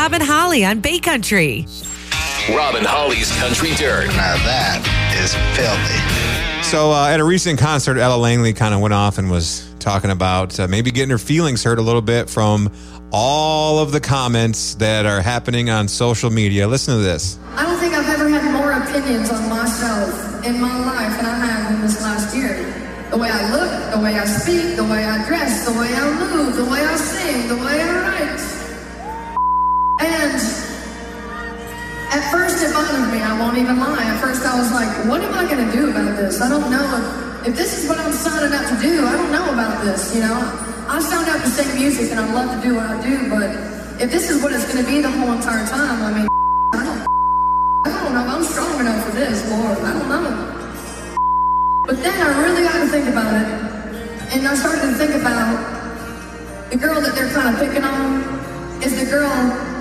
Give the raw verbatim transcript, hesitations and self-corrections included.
Rob and Holly on Bay Country. Rob and Holly's Country Dirt. Now that is filthy. So uh, at a recent concert, Ella Langley kind of went off and was talking about uh, maybe getting her feelings hurt a little bit from all of the comments that are happening on social media. Listen to this. I don't think I've ever had more opinions on myself in my life than I have in this last year. The way I look, the way I speak, the way I dress, the way I move, the way I sing, the way I write. And at first it bothered me, I won't even lie. At first I was like, what am I going to do about this? I don't know if, if this is what I'm signing up to do. I don't know about this, you know. I signed up to sing music and I love to do what I do, but if this is what it's going to be the whole entire time, I mean, I don't, I don't know if I'm strong enough for this, Lord. I don't know. But then I really got to think about it, and I started to think about the girl that they're kind of picking on is the girl